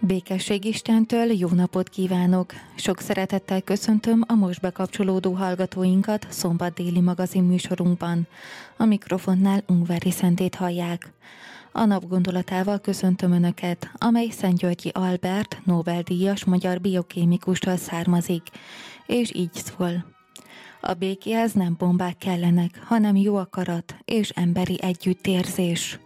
Békesség Istentől, jó napot kívánok! Sok szeretettel köszöntöm a most bekapcsolódó hallgatóinkat szombat déli magazin műsorunkban. A mikrofonnál Ungvári Szentét hallják. A nap gondolatával köszöntöm Önöket, amely Szentgyörgyi Albert, Nobel-díjas magyar biokémikustól származik, és így szól. A békéhez nem bombák kellenek, hanem jó akarat és emberi együttérzés.